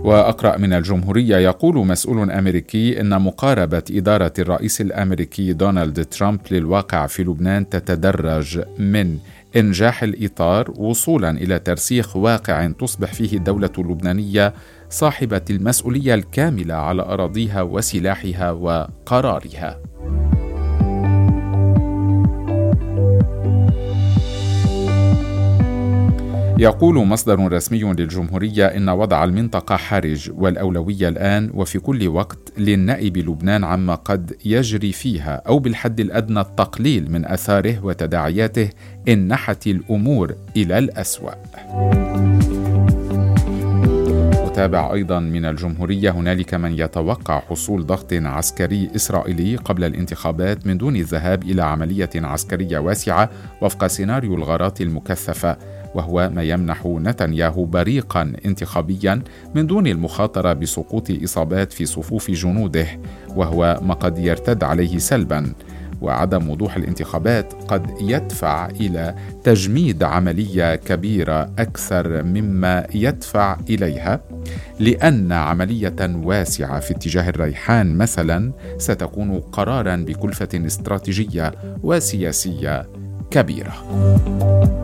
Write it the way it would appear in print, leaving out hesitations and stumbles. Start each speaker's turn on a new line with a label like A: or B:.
A: وأقرأ من الجمهورية، يقول مسؤول أمريكي إن مقاربة إدارة الرئيس الأمريكي دونالد ترامب للواقع في لبنان تتدرج من إنجاح الإطار وصولا إلى ترسيخ واقع تصبح فيه الدولة اللبنانية صاحبة المسؤولية الكاملة على أراضيها وسلاحها وقرارها. يقول مصدر رسمي للجمهورية إن وضع المنطقة حرج، والأولوية الآن وفي كل وقت للنأي بلبنان عما قد يجري فيها، أو بالحد الأدنى التقليل من أثاره وتداعياته إن نحت الأمور إلى الأسوأ. وتابع أيضا من الجمهورية: هنالك من يتوقع حصول ضغط عسكري إسرائيلي قبل الانتخابات من دون الذهاب إلى عملية عسكرية واسعة وفق سيناريو الغارات المكثفة، وهو ما يمنح نتنياهو بريقا انتخابيا من دون المخاطرة بسقوط إصابات في صفوف جنوده، وهو ما قد يرتد عليه سلبا. وعدم وضوح الانتخابات قد يدفع إلى تجميد عملية كبيرة أكثر مما يدفع إليها، لأن عملية واسعة في اتجاه الريحان مثلا ستكون قرارا بكلفة استراتيجية وسياسية كبيرة.